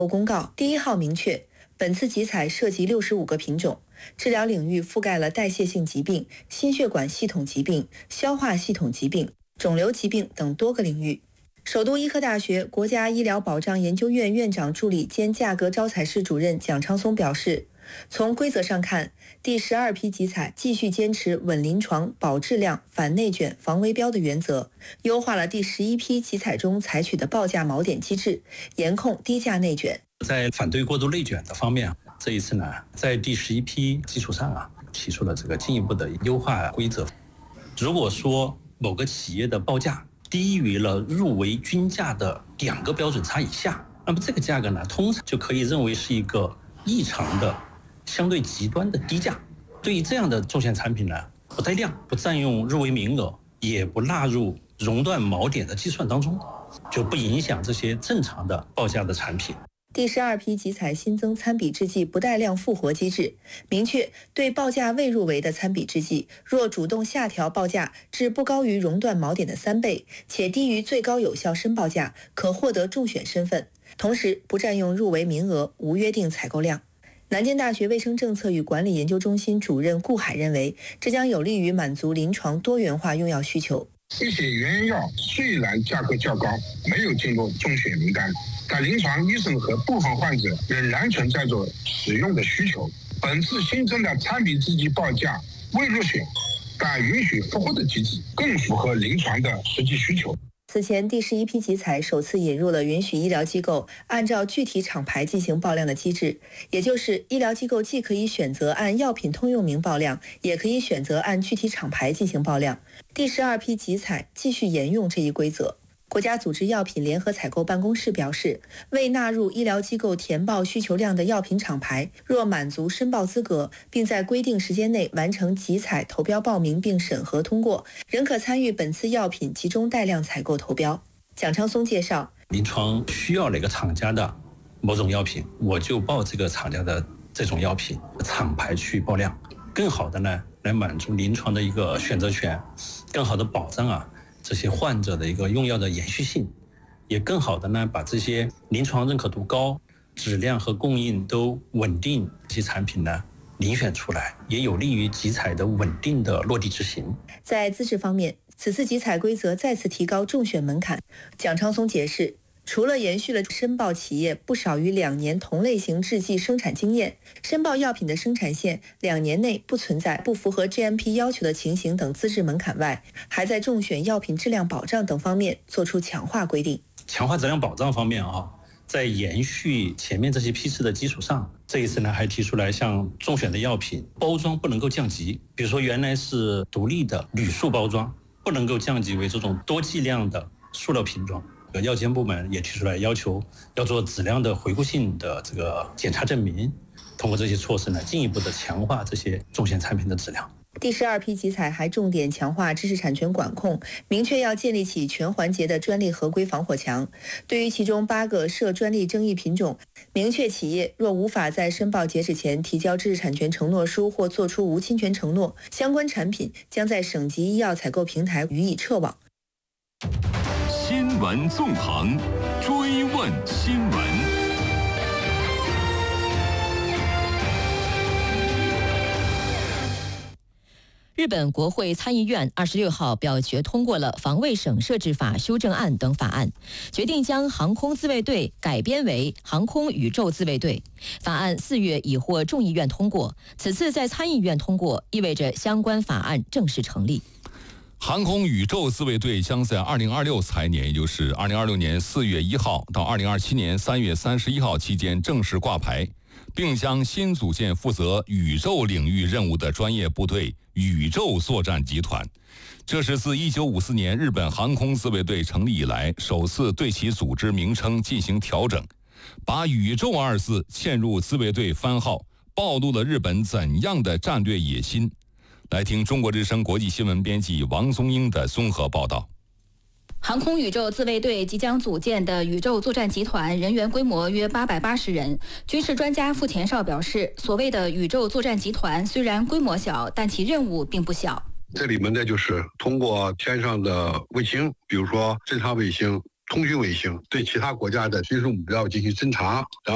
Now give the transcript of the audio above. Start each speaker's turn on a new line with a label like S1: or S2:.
S1: 公告第1号明确，本次集采涉及65个品种，治疗领域覆盖了代谢性疾病、心血管系统疾病、消化系统疾病、肿瘤疾病等多个领域。首都医科大学国家医疗保障研究院院长助理兼价格招采室主任蒋昌松表示，从规则上看，第12批集采继续坚持稳临床、保质量、反内卷、防围标的原则，优化了第11批集采中采取的报价锚点机制，严控低价内卷。
S2: 在反对过度内卷的方面，这一次呢，在第11批基础上提出了这个进一步的优化规则。如果说某个企业的报价低于了入围均价的2个标准差以下，那么这个价格呢，通常就可以认为是一个异常的、相对极端的低价。对于这样的重险产品呢，不带量、不占用入围名额，也不纳入熔断锚点的计算当中，就不影响这些正常的报价的产品。
S1: 第12批集采新增参比制剂不带量复活机制，明确对报价未入围的参比制剂，若主动下调报价至不高于熔断锚点的3倍，且低于最高有效申报价，可获得中选身份。同时，不占用入围名额，无约定采购量。南京大学卫生政策与管理研究中心主任顾海认为，这将有利于满足临床多元化用药需求。
S3: 一些原药虽然价格较高，没有进入中选名单，但临床医生和部分患者仍然存在着使用的需求。本次新增的参比制剂报价未入选但允许复活的机制，更符合临床的实际需求。
S1: 此前，第11批集采首次引入了允许医疗机构按照具体厂牌进行报量的机制，也就是医疗机构既可以选择按药品通用名报量，也可以选择按具体厂牌进行报量。第12批集采继续沿用这一规则。国家组织药品联合采购办公室表示，未纳入医疗机构填报需求量的药品厂牌，若满足申报资格，并在规定时间内完成集采投标报名并审核通过，仍可参与本次药品集中带量采购投标。蒋昌松介绍，
S2: 临床需要哪个厂家的某种药品，我就报这个厂家的这种药品厂牌去报量，更好的呢来满足临床的一个选择权，更好的保障这些患者的一个用药的延续性，也更好的呢把这些临床认可度高、质量和供应都稳定这些产品呢遴选出来，也有利于集采的稳定的落地执行。
S1: 在资质方面，此次集采规则再次提高中选门槛。蒋昌松解释，除了延续了申报企业不少于2年同类型制剂生产经验，申报药品的生产线2年内不存在不符合 GMP 要求的情形等资质门槛外，还在中选药品质量保障等方面做出强化规定。
S2: 强化质量保障方面在延续前面这些批次的基础上，这一次呢还提出来，像中选的药品包装不能够降级，比如说原来是独立的铝塑包装，不能够降级为这种多剂量的塑料瓶装。药监部门也提出来要求要做质量的回顾性的这个检查证明，通过这些措施呢，进一步的强化这些重险产品的质量。
S1: 第12批集采还重点强化知识产权管控，明确要建立起全环节的专利合规防火墙。对于其中8个涉专利争议品种，明确企业若无法在申报截止前提交知识产权承诺书或作出无侵权承诺，相关产品将在省级医药采购平台予以撤网。
S4: 新闻纵横，追问新闻。
S5: 日本国会参议院26号表决通过了防卫省设置法修正案等法案，决定将航空自卫队改编为航空宇宙自卫队。法案4月已获众议院通过，此次在参议院通过，意味着相关法案正式成立。
S4: 航空宇宙自卫队将在2026财年，也就是2026年4月1号到2027年3月31号期间正式挂牌，并将新组建负责宇宙领域任务的专业部队宇宙作战集团。这是自1954年日本航空自卫队成立以来首次对其组织名称进行调整，把宇宙2字嵌入自卫队番号，暴露了日本怎样的战略野心。来听中国之声国际新闻编辑王松英的综合报道。
S6: 航空宇宙自卫队即将组建的宇宙作战集团人员规模约880人。军事专家傅田绍表示，所谓的宇宙作战集团虽然规模小，但其任务并不小。
S3: 这里面呢，就是通过天上的卫星，比如说侦察卫星、通讯卫星，对其他国家的军事目标进行侦察，然后